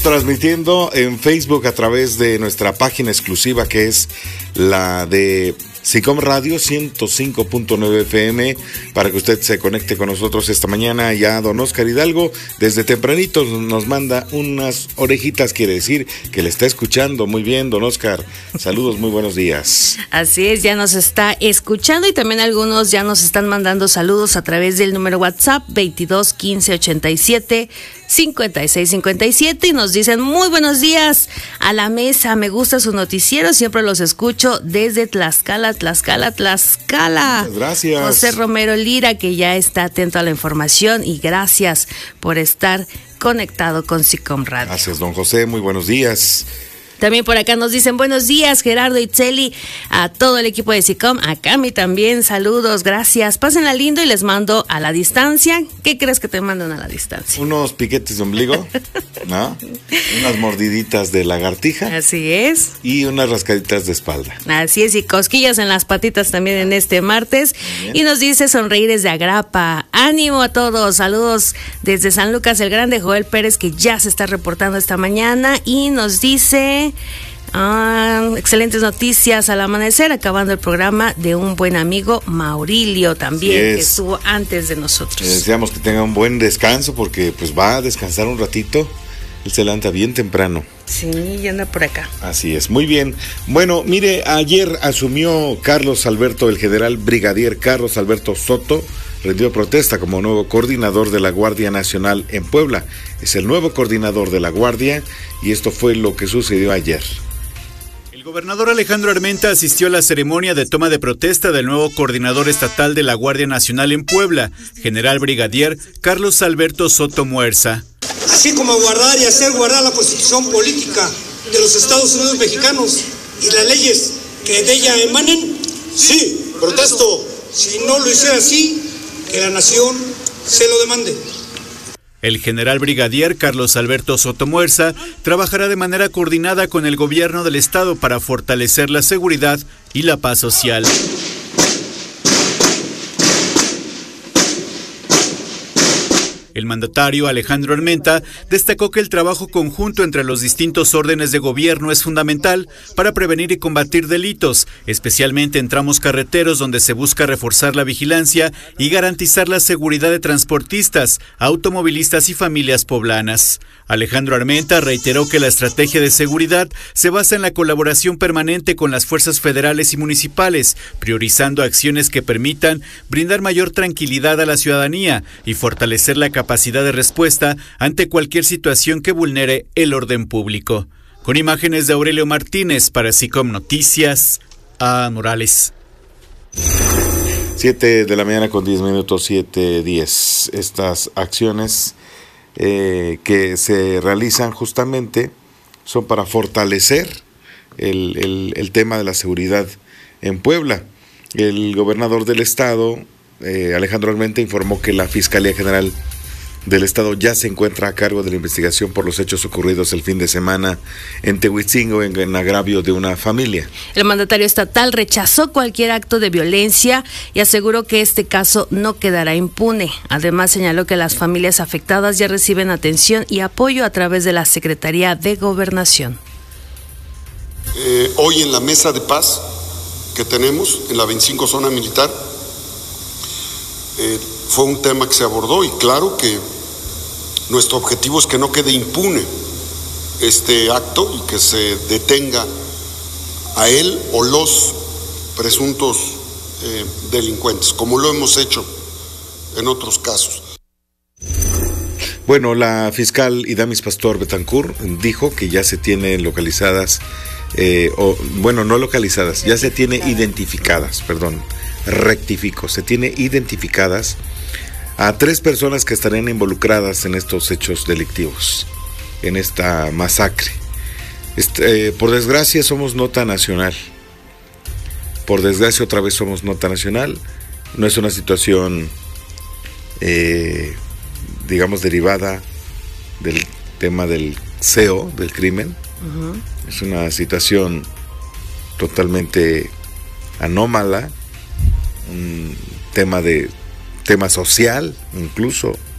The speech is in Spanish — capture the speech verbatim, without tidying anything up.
Transmitiendo en Facebook a través de nuestra página exclusiva que es la de SICOM Radio ciento cinco punto nueve F M para que usted se conecte con nosotros esta mañana. Ya don Oscar Hidalgo desde tempranito nos manda unas orejitas, quiere decir que le está escuchando. Muy bien, don Oscar, saludos, muy buenos días. Así es, ya nos está escuchando y también algunos ya nos están mandando saludos a través del número WhatsApp veintidós quince ochenta y siete cincuenta y seis cincuenta y siete y nos dicen muy buenos días a la mesa, me gusta su noticiero, siempre los escucho desde Tlaxcala, Tlaxcala, Tlaxcala. Muchas gracias. José Romero Lira, que ya está atento a la información, y gracias por estar conectado con SICOM Radio. Gracias, don José, muy buenos días. También por acá nos dicen buenos días, Gerardo Itzeli, a todo el equipo de SICOM, a Cami también, saludos, gracias. Pásenla lindo y les mando a la distancia. ¿Qué crees que te mandan a la distancia? Unos piquetes de ombligo, ¿no? Unas mordiditas de lagartija. Así es. Y unas rascaditas de espalda. Así es, y cosquillas en las patitas también en este martes. Y nos dice sonreír desde Agrapa. Ánimo a todos, saludos desde San Lucas el Grande, Joel Pérez, que ya se está reportando esta mañana. Y nos dice... Ah, excelentes noticias al amanecer, acabando el programa de un buen amigo, Maurilio, también, que estuvo antes de nosotros. Le deseamos que tenga un buen descanso porque pues va a descansar un ratito. Él se levanta bien temprano. Sí, y anda por acá. Así es, muy bien. Bueno, mire, ayer asumió Carlos Alberto, el general brigadier Carlos Alberto Soto, rendió protesta como nuevo coordinador de la Guardia Nacional en Puebla. Es el nuevo coordinador de la Guardia y esto fue lo que sucedió ayer. El gobernador Alejandro Armenta asistió a la ceremonia de toma de protesta del nuevo coordinador estatal de la Guardia Nacional en Puebla, general brigadier Carlos Alberto Soto Muerza. Así como guardar y hacer guardar la constitución política de los Estados Unidos mexicanos y las leyes que de ella emanen, sí, protesto. Si no lo hiciera así, que la nación se lo demande. El general brigadier Carlos Alberto Soto Muerza trabajará de manera coordinada con el gobierno del estado para fortalecer la seguridad y la paz social. El mandatario Alejandro Armenta destacó que el trabajo conjunto entre los distintos órdenes de gobierno es fundamental para prevenir y combatir delitos, especialmente en tramos carreteros donde se busca reforzar la vigilancia y garantizar la seguridad de transportistas, automovilistas y familias poblanas. Alejandro Armenta reiteró que la estrategia de seguridad se basa en la colaboración permanente con las fuerzas federales y municipales, priorizando acciones que permitan brindar mayor tranquilidad a la ciudadanía y fortalecer la capacidad de respuesta ante cualquier situación que vulnere el orden público. Con imágenes de Aurelio Martínez para SICOM Noticias, a Morales. Siete de la mañana con diez minutos, siete diez. Estas acciones eh, que se realizan justamente son para fortalecer el, el, el tema de la seguridad en Puebla. El gobernador del estado, eh, Alejandro Armenta, informó que la Fiscalía General del estado ya se encuentra a cargo de la investigación por los hechos ocurridos el fin de semana en Tehuitzingo en, en agravio de una familia. El mandatario estatal rechazó cualquier acto de violencia y aseguró que este caso no quedará impune. Además señaló que las familias afectadas ya reciben atención y apoyo a través de la Secretaría de Gobernación. Eh, hoy en la mesa de paz que tenemos en la veinticinco zona militar, eh, fue un tema que se abordó y claro que nuestro objetivo es que no quede impune este acto y que se detenga a él o los presuntos eh, delincuentes, como lo hemos hecho en otros casos. Bueno, la fiscal Idamis Pastor Betancourt dijo que ya se tienen localizadas, eh, o bueno, no localizadas, ya se tiene identificadas, perdón, rectifico, se tiene identificadas a tres personas que estarían involucradas en estos hechos delictivos, en esta masacre. Este, eh, por desgracia somos nota nacional, por desgracia otra vez somos nota nacional, no es una situación, eh, digamos, derivada del tema del C E O, del crimen, uh-huh. Es una situación totalmente anómala, un tema de tema social, incluso